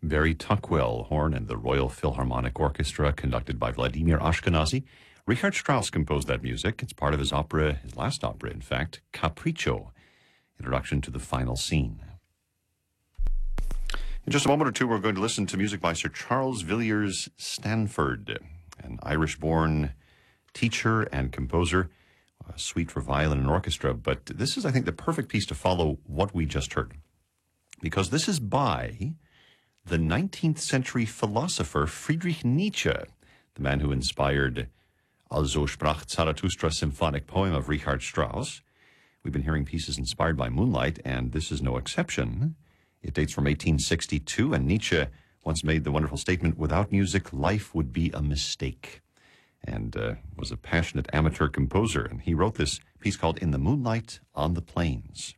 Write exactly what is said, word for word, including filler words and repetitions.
Barry Tuckwell, horn and the Royal Philharmonic Orchestra, conducted by Vladimir Ashkenazy. Richard Strauss composed that music. It's part of his opera, his last opera, in fact, Capriccio, introduction to the final scene. In just a moment or two, we're going to listen to music by Sir Charles Villiers Stanford, an Irish-born teacher and composer, a suite for violin and orchestra. But this is, I think, the perfect piece to follow what we just heard, because this is by the nineteenth century philosopher Friedrich Nietzsche, the man who inspired Also sprach Zarathustra symphonic poem of Richard Strauss. We've been hearing pieces inspired by Moonlight, and this is no exception. It dates from eighteen sixty-two, and Nietzsche once made the wonderful statement, "Without music, life would be a mistake," and uh, was a passionate amateur composer. And he wrote this piece called In the Moonlight on the Plains.